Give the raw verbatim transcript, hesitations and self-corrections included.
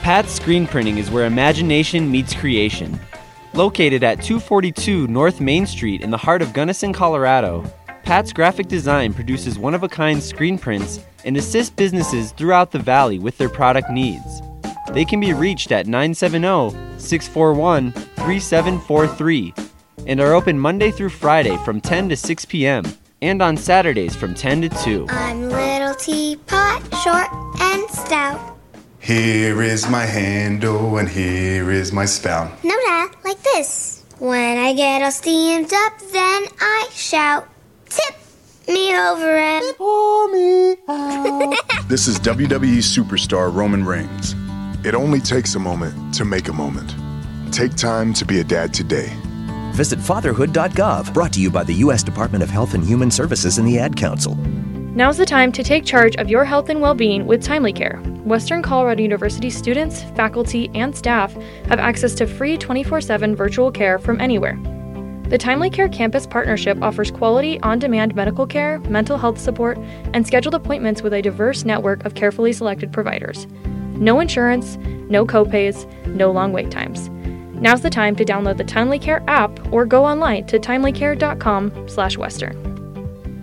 Pat's Screen Printing is where imagination meets creation. Located at two forty-two North Main Street in the heart of Gunnison, Colorado, Pat's Graphic Design produces one-of-a-kind screen prints and assists businesses throughout the valley with their product needs. They can be reached at nine seven zero, six four one, three seven four three and are open Monday through Friday from ten to six p.m. and on Saturdays from ten to two. I'm little teapot, short and stout. Here is my handle and here is my spout. No, Dad, like this. When I get all steamed up, then I shout, tip me over and pour me out. This is W W E superstar Roman Reigns. It only takes a moment to make a moment. Take time to be a dad today. Visit fatherhood dot gov, brought to you by the U S Department of Health and Human Services and the Ad Council. Now's the time to take charge of your health and well-being with Timely Care. Western Colorado University students, faculty, and staff have access to free twenty-four seven virtual care from anywhere. The Timely Care Campus Partnership offers quality, on-demand medical care, mental health support, and scheduled appointments with a diverse network of carefully selected providers. No insurance, no copays, no long wait times. Now's the time to download the Timely Care app or go online to timely care dot com slash western.